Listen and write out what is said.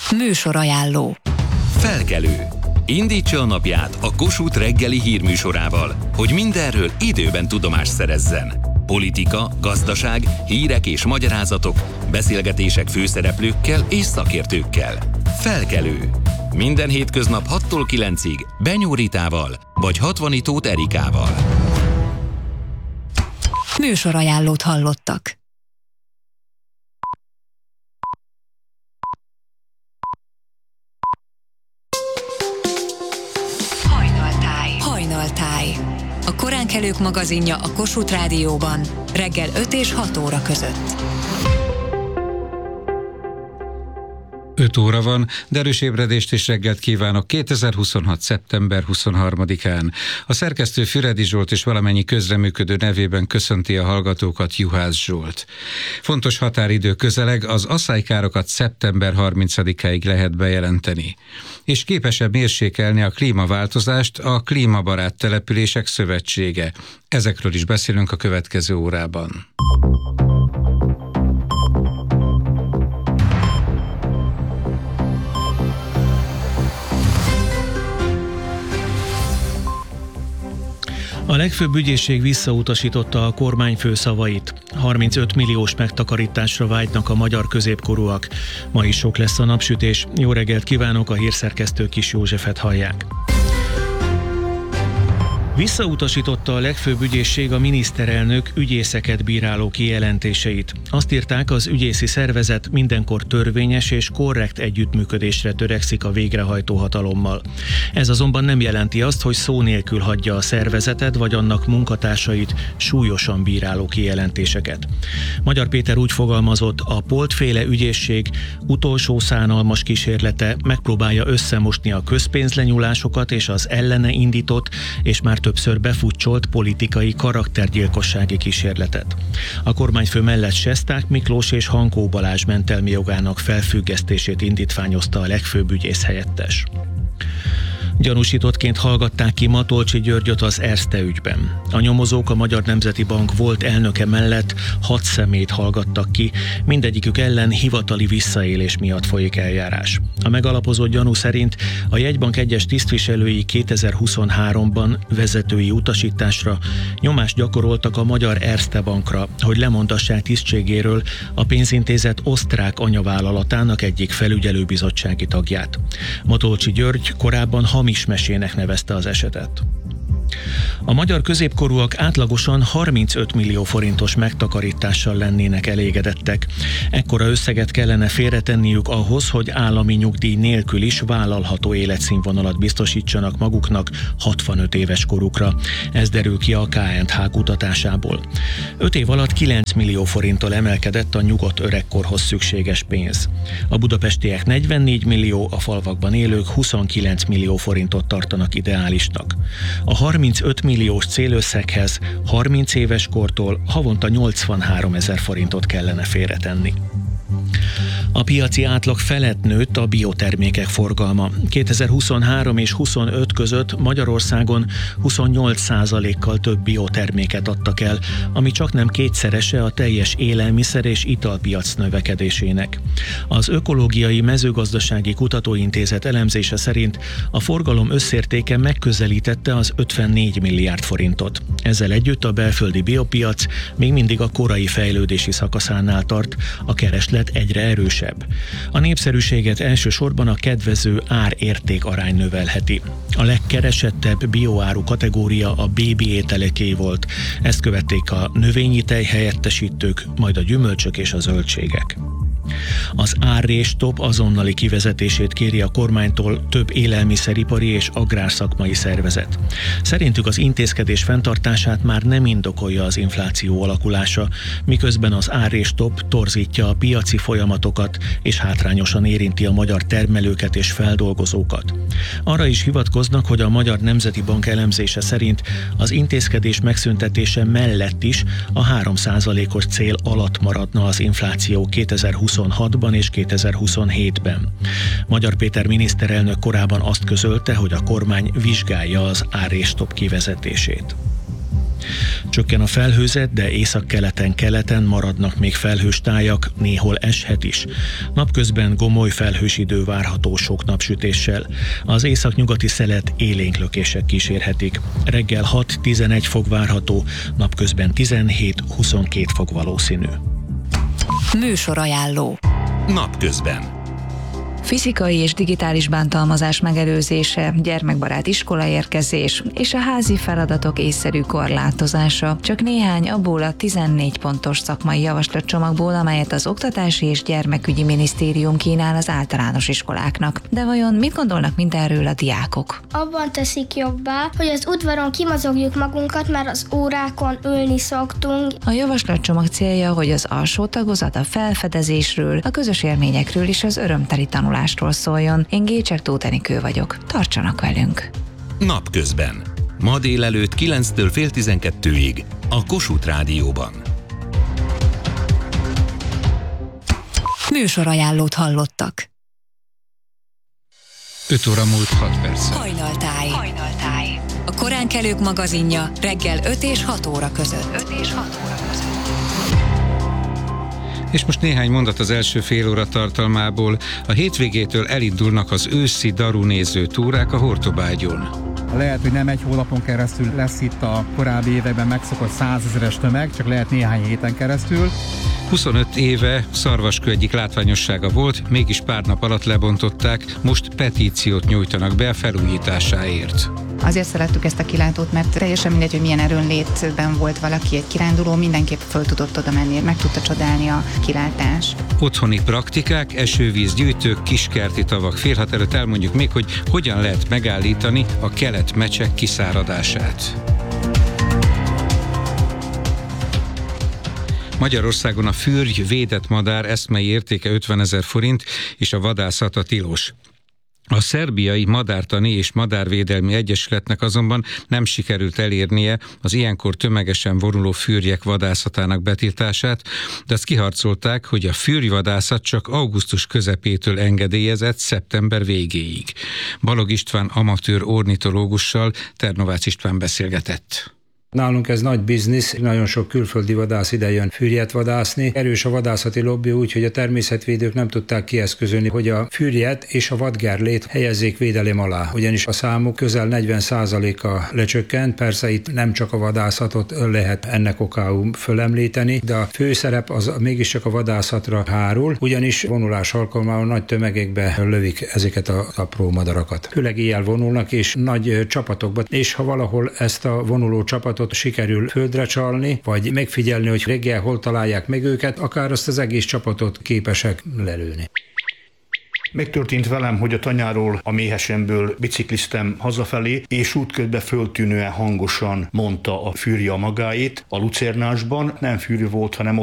Műsorajánló. Felkelő. Indítsa a napját a Kossuth reggeli hírműsorával, hogy mindenről időben tudomást szerezzen. Politika, gazdaság, hírek és magyarázatok, beszélgetések főszereplőkkel és szakértőkkel. Felkelő. Minden hétköznap 6-tól 9-ig Benyó Ritával vagy Hatvanitó Erikával. Műsorajánlót hallottak. Hajnaltáj. A koránkelők magazinja a Kossuth Rádióban reggel 5 és 6 óra között. 5 óra van, de erős ébredést és reggelt kívánok 2026. szeptember 23-án. A szerkesztő Füredi Zsolt és valamennyi közreműködő nevében köszönti a hallgatókat Juhász Zsolt. Fontos határidő közeleg, az aszálykárokat szeptember 30-áig lehet bejelenteni. És képesebb mérsékelni a klímaváltozást a Klímabarát Települések Szövetsége. Ezekről is beszélünk a következő órában. A legfőbb ügyészség visszautasította a kormányfő szavait. 35 milliós megtakarításra vágynak a magyar középkorúak. Ma is sok lesz a napsütés. Jó reggelt kívánok, a hírszerkesztő Kis Józsefet hallják. Visszautasította a legfőbb ügyészség a miniszterelnök ügyészeket bíráló kijelentéseit. Azt írták, az ügyészi szervezet mindenkor törvényes és korrekt együttműködésre törekszik a végrehajtó hatalommal. Ez azonban nem jelenti azt, hogy szó nélkül hagyja a szervezetet vagy annak munkatársait súlyosan bíráló kijelentéseket. Magyar Péter úgy fogalmazott, a Polt-féle ügyészség utolsó szánalmas kísérlete megpróbálja összemosni a közpénzlenyúlásokat és az ellene indított és már többször befutcsolt politikai karaktergyilkossági kísérletet. A kormányfő mellett Sesták Miklós és Hankó Balázs mentelmi jogának felfüggesztését indítványozta a legfőbb ügyész helyettes. Gyanúsítottként hallgatták ki Matolcsy Györgyöt az Erste ügyben. A nyomozók a Magyar Nemzeti Bank volt elnöke mellett 6 személyt hallgattak ki, mindegyikük ellen hivatali visszaélés miatt folyik eljárás. A megalapozott gyanú szerint a jegybank egyes tisztviselői 2023-ban vezetői utasításra nyomást gyakoroltak a Magyar Erste Bankra, hogy lemondassák tisztségéről a pénzintézet osztrák anyavállalatának egyik felügyelőbizottsági tagját. Matolcsy György korábban hamis mesének nevezte az esetet. A magyar középkorúak átlagosan 35 millió forintos megtakarítással lennének elégedettek. Ekkora összeget kellene félretenniük ahhoz, hogy állami nyugdíj nélkül is vállalható életszínvonalat biztosítsanak maguknak 65 éves korukra. Ez derül ki a KNH kutatásából. 5 év alatt 9 millió forinttal emelkedett a nyugodt öregkorhoz szükséges pénz. A budapestiek 44 millió, a falvakban élők 29 millió forintot tartanak ideálisnak. A 35 milliós célösszeghez 30 éves kortól havonta 83 000 forintot kellene félretenni. A piaci átlag felett nőtt a biotermékek forgalma. 2023 és 25 között Magyarországon 28%-kal több bioterméket adtak el, ami csaknem kétszerese a teljes élelmiszer- és italpiac növekedésének. Az Ökológiai Mezőgazdasági Kutatóintézet elemzése szerint a forgalom összértéke megközelítette az 54 milliárd forintot. Ezzel együtt a belföldi biopiac még mindig a korai fejlődési szakaszánál tart, a kereslet egyre erősebb. A népszerűséget elsősorban a kedvező ár-érték arány növelheti. A legkeresettebb bioáru kategória a bébi ételeké volt. Ezt követték a növényi tej helyettesítők, majd a gyümölcsök és a zöldségek. Az árrés-top azonnali kivezetését kéri a kormánytól több élelmiszeripari és agrárszakmai szervezet. Szerintük az intézkedés fenntartását már nem indokolja az infláció alakulása, miközben az árrés-top torzítja a piaci folyamatokat és hátrányosan érinti a magyar termelőket és feldolgozókat. Arra is hivatkoznak, hogy a Magyar Nemzeti Bank elemzése szerint az intézkedés megszüntetése mellett is a 3%-os cél alatt maradna az infláció 2026-ban és 2027-ben. Magyar Péter miniszterelnök korábban azt közölte, hogy a kormány vizsgálja az árrés-top kivezetését. Csökken a felhőzet, de északkeleten-keleten maradnak még felhős tájak, néhol eshet is. Napközben gomoly felhős idő várható sok napsütéssel. Az északnyugati szelet élénklökések kísérhetik. Reggel 6-11 fok várható, napközben 17-22 fok valószínű. Műsorajánló. Napközben. Fizikai és digitális bántalmazás megelőzése, gyermekbarát iskolaérkezés és a házi feladatok észszerű korlátozása. Csak néhány abból a 14 pontos szakmai javaslatcsomagból, amelyet az Oktatási és Gyermekügyi Minisztérium kínál az általános iskoláknak. De vajon mit gondolnak mindenről a diákok? Abban teszik jobbá, hogy az udvaron kimozogjuk magunkat, mert az órákon ülni szoktunk. A javaslatcsomag célja, hogy az alsó tagozat a felfedezésről, a közös élményekről és az örömteli tanulásról szóljon. Én Gécsek Tóth Enikő vagyok. Tartsanak velünk! Napközben. Ma délelőtt 9-től fél 12-ig a Kossuth Rádióban. Műsorajánlót hallottak. 5 óra múlt 6 perc. Hajnaltáj. A koránkelők magazinja reggel 5 és 6 óra között. És most néhány mondat az első fél óra tartalmából. A hétvégétől elindulnak az őszi darunéző túrák a Hortobágyon. Lehet, hogy nem egy hónapon keresztül lesz itt a korábbi években megszokott 100 000-es tömeg, csak lehet néhány héten keresztül. 25 éve Szarvaskő egyik látványossága volt, mégis pár nap alatt lebontották, most petíciót nyújtanak be a felújításáért. Azért szerettük ezt a kilátót, mert teljesen mindegy, hogy milyen erőnlétben volt valaki, egy kiránduló, mindenképp föl tudott oda menni, meg tudta csodálni a kilátást. Otthoni praktikák, esővízgyűjtők, kiskerti tavak. Fél 6 előtt elmondjuk még, hogy hogyan lehet megállítani a kelet-mecsek kiszáradását. Magyarországon a fürgy védett madár eszmei értéke 50 000 forint, és a vadászata tilos. A szerbiai madártani és madárvédelmi egyesületnek azonban nem sikerült elérnie az ilyenkor tömegesen vonuló fürjek vadászatának betiltását, de azt kiharcolták, hogy a fürjvadászat csak augusztus közepétől engedélyezett szeptember végéig. Balog István amatőr ornitológussal Ternovácz István beszélgetett. Nálunk ez nagy biznisz, nagyon sok külföldi vadász ide jön fürjet vadászni. Erős a vadászati lobby, úgyhogy a természetvédők nem tudták kieszközölni, hogy a fürjet és a vadgerlét helyezzék védelem alá. Ugyanis a számuk közel 40%-a lecsökkent, persze itt nem csak a vadászatot lehet ennek okául fölemlíteni, de a főszerep az mégiscsak a vadászatra hárul, ugyanis vonulás alkalmával nagy tömegekbe lövik ezeket a apró madarakat. Főleg éjjel vonulnak és nagy csapatokba, és ha valahol ezt a vonuló csapatot sikerül földre csalni, vagy megfigyelni, hogy reggel hol találják meg őket, akár azt az egész csapatot képesek lelőni. Megtörtént velem, hogy a tanyáról, a Méhesemből bicikliztem hazafelé, és útközben föltűnően hangosan mondta a fürje magáét a lucernásban. Nem fürje volt, hanem